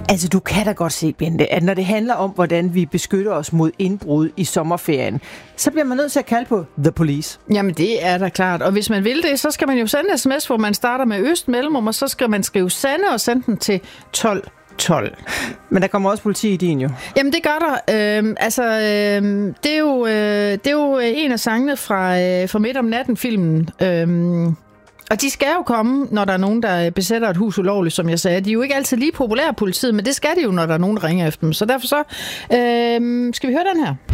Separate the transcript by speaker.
Speaker 1: Altså, du kan da godt se, Bente, at når det handler om, hvordan vi beskytter os mod indbrud i sommerferien, så bliver man nødt til at kalde på the police.
Speaker 2: Jamen, det er da klart. Og hvis man vil det, så skal man jo sende en sms, hvor man starter med øst mellemrum, og så skal man skrive sande og sende den til 1212.
Speaker 1: Men der kommer også politi i din jo.
Speaker 2: Jamen, det gør der. Det er jo en af sangene fra Midt om natten-filmen. Og de skal jo komme, når der er nogen, der besætter et hus ulovligt, som jeg sagde. De er jo ikke altid lige populære, politiet, men det skal de jo, når der er nogen, der ringer efter dem. Så derfor så skal vi høre den her.